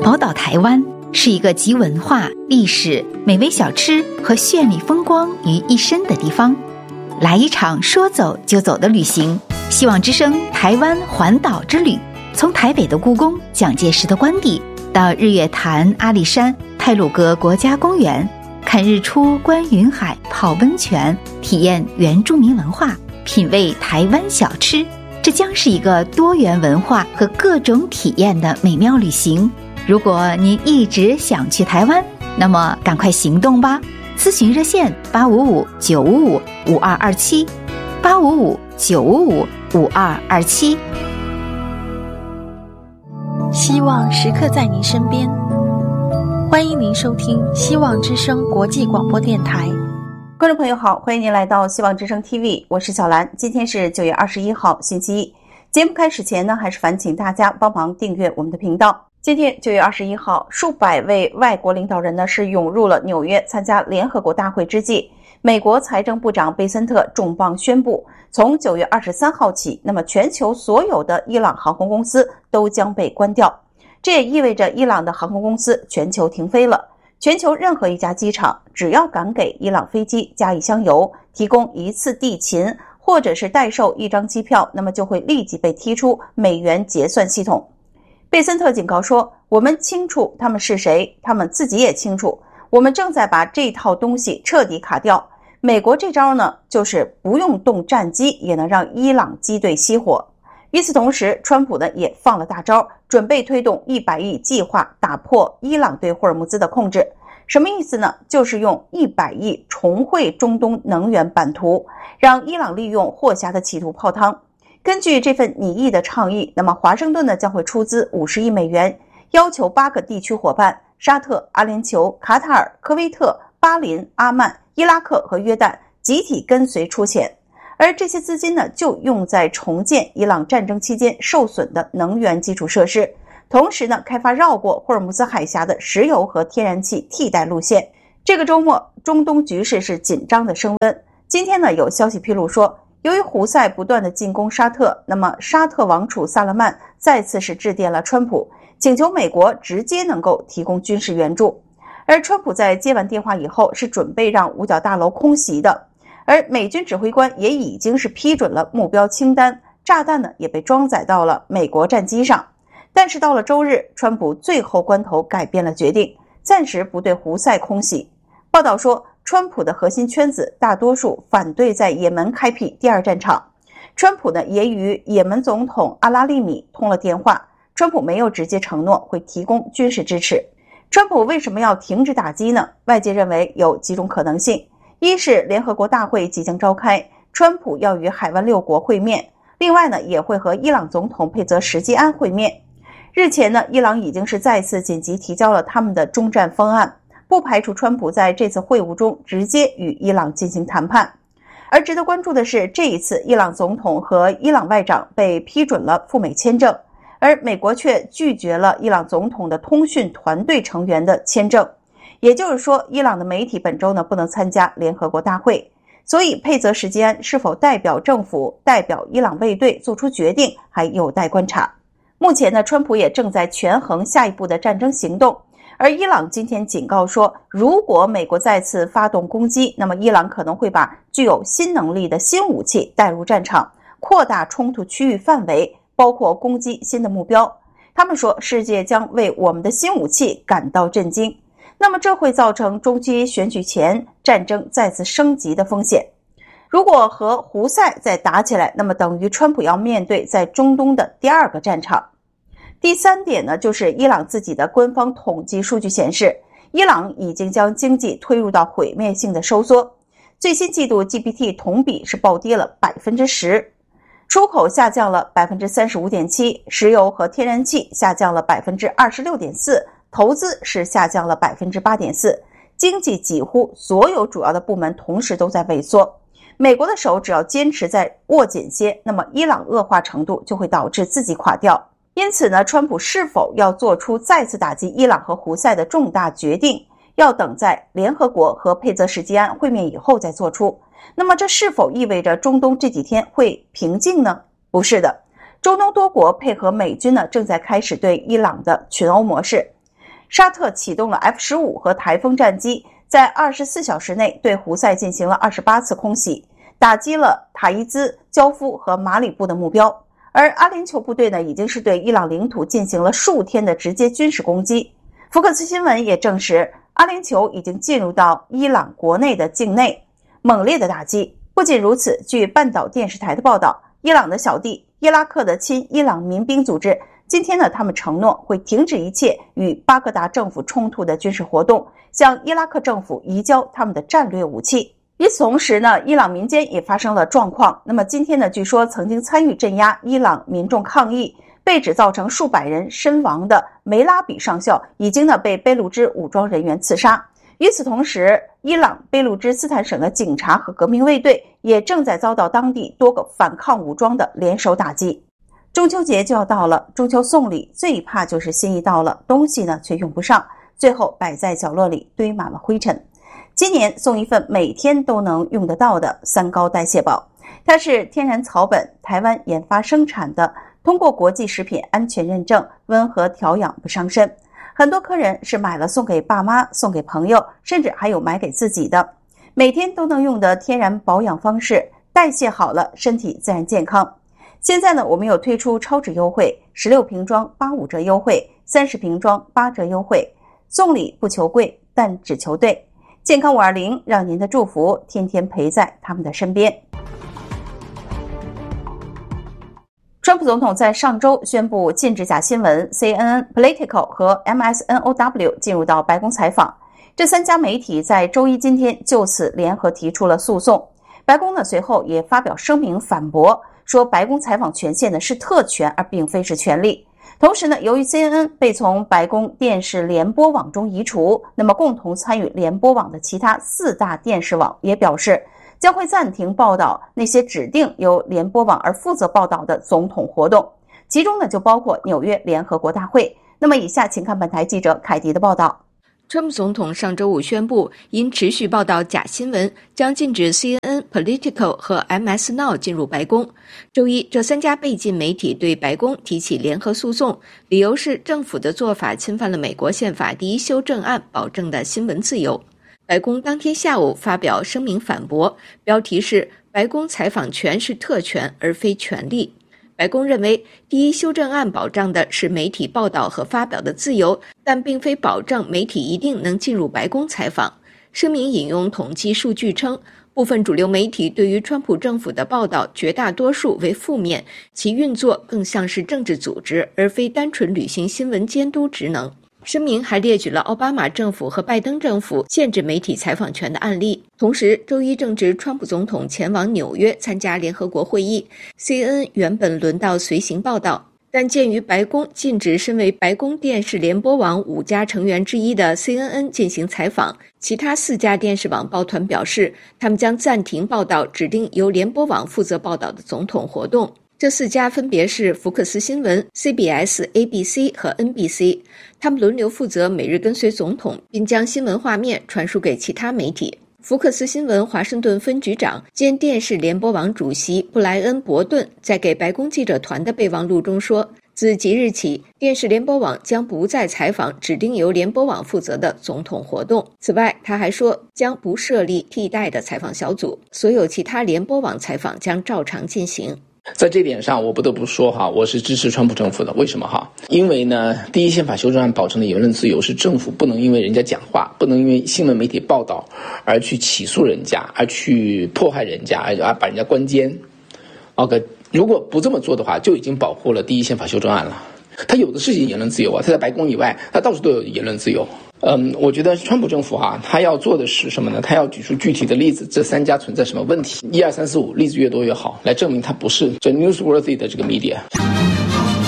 宝岛台湾是一个集文化、历史、美味小吃和绚丽风光于一身的地方。来一场说走就走的旅行，希望之声台湾环岛之旅，从台北的故宫、蒋介石的官邸，到日月潭、阿里山、太鲁阁国家公园，看日出、观云海、泡温泉，体验原住民文化，品味台湾小吃。这将是一个多元文化和各种体验的美妙旅行。如果您一直想去台湾，那么赶快行动吧！咨询热线855-955-5227 855-955-5227。 希望时刻在您身边，欢迎您收听希望之声国际广播电台。 观众朋友好，欢迎您来到希望之声 TV， 我是小兰。今天是9月21号星期一。节目开始前呢，还是烦请大家帮忙订阅我们的频道。今天9月21号，数百位外国领导人呢是涌入了纽约参加联合国大会之际，美国财政部长贝森特重磅宣布，从9月23号起，那么全球所有的伊朗航空公司都将被关掉。这也意味着伊朗的航空公司全球停飞了。全球任何一家机场只要敢给伊朗飞机加一箱油，提供一次地勤或者是代售一张机票，那么就会立即被踢出美元结算系统。贝森特警告说，我们清楚他们是谁，他们自己也清楚，我们正在把这套东西彻底卡掉。美国这招呢，就是不用动战机也能让伊朗机队熄火。与此同时，川普呢也放了大招，准备推动100亿计划，打破伊朗对霍尔木兹的控制。什么意思呢？就是用100亿重绘中东能源版图，让伊朗利用霍霞的企图泡汤。根据这份拟议的倡议，那么华盛顿呢将会出资50亿美元，要求8个地区伙伴沙特、阿联酋、卡塔尔、科威特、巴林、阿曼、伊拉克和约旦集体跟随出钱。而这些资金呢，就用在重建伊朗战争期间受损的能源基础设施，同时呢，开发绕过霍尔木兹海峡的石油和天然气替代路线。这个周末，中东局势是紧张的升温。今天呢，有消息披露说，由于胡塞不断的进攻沙特，那么沙特王储萨勒曼再次是致电了川普，请求美国直接能够提供军事援助。而川普在接完电话以后，是准备让五角大楼空袭的。而美军指挥官也已经是批准了目标清单，炸弹呢也被装载到了美国战机上。但是到了周日，川普最后关头改变了决定，暂时不对胡塞空袭。报道说，川普的核心圈子大多数反对在也门开辟第二战场。川普呢也与也门总统阿拉利米通了电话，川普没有直接承诺会提供军事支持。川普为什么要停止打击呢？外界认为有几种可能性。一是联合国大会即将召开，川普要与海湾6国会面，另外呢也会和伊朗总统佩泽什基安会面。日前呢，伊朗已经是再次紧急提交了他们的终战方案，不排除川普在这次会晤中直接与伊朗进行谈判。而值得关注的是，这一次伊朗总统和伊朗外长被批准了赴美签证，而美国却拒绝了伊朗总统的通讯团队成员的签证。也就是说，伊朗的媒体本周呢不能参加联合国大会，所以佩泽什基安是否代表政府、代表伊朗卫队做出决定，还有待观察。目前呢，川普也正在权衡下一步的战争行动，而伊朗今天警告说，如果美国再次发动攻击，那么伊朗可能会把具有新能力的新武器带入战场，扩大冲突区域范围，包括攻击新的目标。他们说，世界将为我们的新武器感到震惊。那么这会造成中期选举前战争再次升级的风险。如果和胡塞再打起来，那么等于川普要面对在中东的第2个战场。第3点呢，就是伊朗自己的官方统计数据显示，伊朗已经将经济推入到毁灭性的收缩。最新季度 GPT 同比是暴跌了 10%， 出口下降了 35.7%， 石油和天然气下降了 26.4%，投资是下降了 8.4%， 经济几乎所有主要的部门同时都在萎缩。美国的手只要坚持再握紧些，那么伊朗恶化程度就会导致自己垮掉。因此呢，川普是否要做出再次打击伊朗和胡塞的重大决定，要等在联合国和佩泽什基安会面以后再做出。那么这是否意味着中东这几天会平静呢？不是的，中东多国配合美军呢，正在开始对伊朗的群殴模式。 沙特启动了 F-15和台风战机，在24小时内对胡塞进行了28次空袭，打击了塔伊兹、焦夫和马里布的目标。而阿联酋部队呢，已经是对伊朗领土进行了数天的直接军事攻击。福克斯新闻也证实，阿联酋已经进入到伊朗国内的境内，猛烈的打击。不仅如此，据半岛电视台的报道，伊朗的小弟伊拉克的亲伊朗民兵组织今天呢，他们承诺会停止一切与巴格达政府冲突的军事活动，向伊拉克政府移交他们的战略武器。与此同时呢，伊朗民间也发生了状况。那么今天呢，据说曾经参与镇压伊朗民众抗议，被指造成数百人身亡的梅拉比上校，已经呢被贝鲁支武装人员刺杀。与此同时，伊朗贝鲁支斯坦省的警察和革命卫队也正在遭到当地多个反抗武装的联手打击。中秋节就要到了，中秋送礼最怕就是心意到了，东西呢却用不上，最后摆在角落里堆满了灰尘。今年送一份每天都能用得到的三高代谢宝，它是天然草本，台湾研发生产的，通过国际食品安全认证，温和调养不伤身。很多客人是买了送给爸妈，送给朋友，甚至还有买给自己的。每天都能用的天然保养方式，代谢好了，身体自然健康。现在呢，我们有推出超值优惠，16瓶装85折优惠，30瓶装8折优惠。送礼不求贵，但只求对。健康520，让您的祝福天天陪在他们的身边。川普总统在上周宣布禁止假新闻 CNN、Politico 和 MSNOW 进入到白宫采访。这3家媒体在周一今天就此联合提出了诉讼。白宫呢随后也发表声明反驳，说白宫采访权限呢是特权，而并非是权利。同时呢，由于 CNN 被从白宫电视联播网中移除，那么共同参与联播网的其他4大电视网也表示将会暂停报道那些指定由联播网而负责报道的总统活动，其中呢就包括纽约联合国大会。那么以下请看本台记者凯迪的报道。 川普总统上周五宣布，因持续报道假新闻，将禁止 CNN、Politico 和 MS Now 进入白宫。周一，这3家被禁媒体对白宫提起联合诉讼，理由是政府的做法侵犯了美国宪法第1修正案保证的新闻自由。白宫当天下午发表声明反驳，标题是“白宫采访权是特权而非权利”。白宫认为，第1修正案保障的是媒体报道和发表的自由，但并非保证媒体一定能进入白宫采访。声明引用统计数据称，部分主流媒体对于川普政府的报道绝大多数为负面，其运作更像是政治组织，而非单纯履行新闻监督职能。声明还列举了奥巴马政府和拜登政府限制媒体采访权的案例。同时，周一正值川普总统前往纽约参加联合国会议， CNN 原本轮到随行报道，但鉴于白宫禁止身为白宫电视联播网5家成员之一的 CNN 进行采访，其他4家电视网抱团表示，他们将暂停报道指定由联播网负责报道的总统活动。这4家分别是福克斯新闻、CBS、ABC 和 NBC， 他们轮流负责每日跟随总统，并将新闻画面传输给其他媒体。福克斯新闻华盛顿分局长兼电视联播网主席布莱恩·伯顿在给白宫记者团的备忘录中说，自即日起，电视联播网将不再采访指定由联播网负责的总统活动。此外，他还说将不设立替代的采访小组，所有其他联播网采访将照常进行。 在这点上，我不得不说我是支持川普政府的。为什么因为呢，第1宪法修正案保证的言论自由是政府不能因为人家讲话，不能因为新闻媒体报道而去起诉人家，而去迫害人家，而把人家关监。如果不这么做的话，就已经保护了第1宪法修正案了。他有的是言论自由他在白宫以外，他到处都有言论自由。我觉得川普政府他要做的是什么呢？他要举出具体的例子，这3家存在什么问题，1、2、3、4、5，例子越多越好，来证明他不是这 newsworthy 的这个 media。